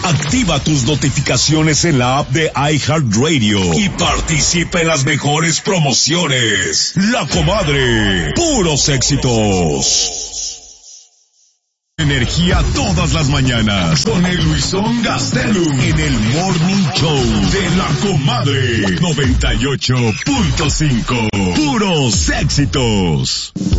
Activa tus notificaciones en la app de iHeartRadio y participa en las mejores promociones. La Comadre, puros éxitos. Energía todas las mañanas con el Luisón Gastelum en el Morning Show de La Comadre 98.5. Puros éxitos.